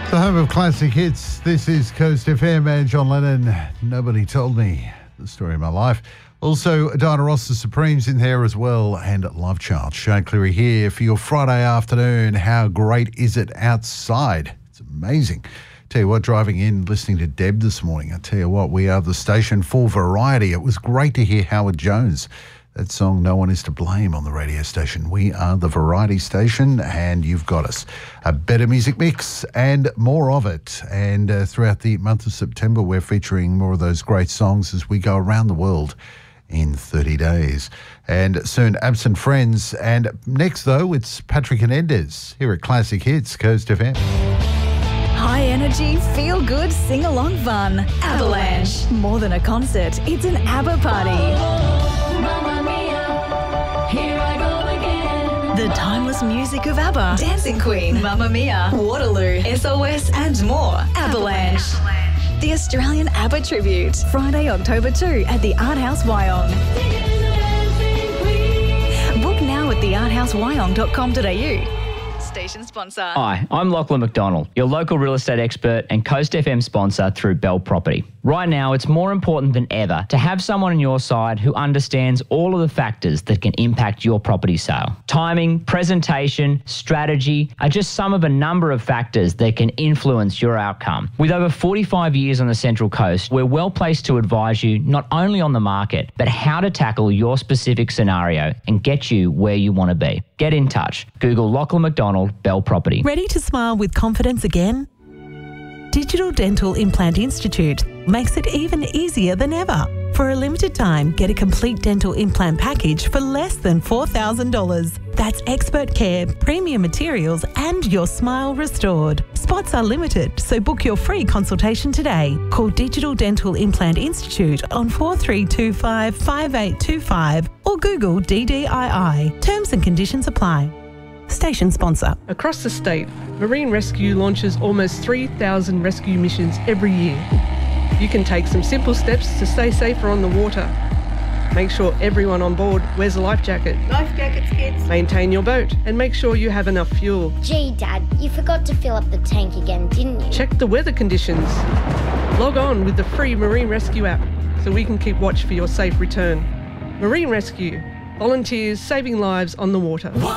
The home of classic hits. This is Coast FM and John Lennon. Nobody told me the story of my life. Also, Diana Ross, the Supremes in there as well, and Love Child. Shane Cleary here for your Friday afternoon. How great is it outside? It's amazing. Tell you what, driving in, listening to Deb this morning, I tell you what, we are the station for variety. It was great to hear Howard Jones. That song, No One Is to Blame, on the radio station. We are the variety station, and you've got us. A better music mix and more of it. And throughout the month of September, we're featuring more of those great songs as we go around the world in 30 days. And soon, Absent Friends. And next, though, it's Patrick Hernandez here at Classic Hits, Coast FM. High energy, feel good, sing along fun. Avalanche. More than a concert, it's an ABBA party. The timeless music of ABBA, Dancing Queen, Mamma Mia, Waterloo, SOS and more. Avalanche. The Australian ABBA tribute. Friday, October 2 at the Art House Wyong. Book now at thearthousewyong.com.au. Station sponsor. Hi, I'm Lachlan McDonald, your local real estate expert and Coast FM sponsor through Bell Property. Right now, it's more important than ever to have someone on your side who understands all of the factors that can impact your property sale. Timing, presentation, strategy are just some of a number of factors that can influence your outcome. With over 45 years on the Central Coast, we're well placed to advise you not only on the market, but how to tackle your specific scenario and get you where you want to be. Get in touch. Google Lachlan McDonald, Bell Property. Ready to smile with confidence again? Digital Dental Implant Institute makes it even easier than ever. For a limited time, get a complete dental implant package for less than $4,000. That's expert care, premium materials, and your smile restored. Spots are limited, so book your free consultation today. Call Digital Dental Implant Institute on 4325 5825 or Google DDII. Terms and conditions apply. Station sponsor. Across the state, Marine Rescue launches almost 3,000 rescue missions every year. You can take some simple steps to stay safer on the water. Make sure everyone on board wears a life jacket. Life jackets, kids. Maintain your boat and make sure you have enough fuel. Gee, Dad, you forgot to fill up the tank again, didn't you? Check the weather conditions. Log on with the free Marine Rescue app so we can keep watch for your safe return. Marine Rescue. Volunteers saving lives on the water.